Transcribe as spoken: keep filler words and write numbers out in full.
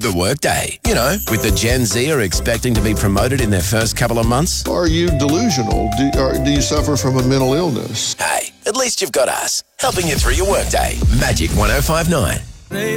The Workday. You know, with the Gen Z are expecting to be promoted in their first couple of months. Are you delusional? Do, or do you suffer from a mental illness? Hey, at least you've got us, helping you through your workday. Magic one oh five nine.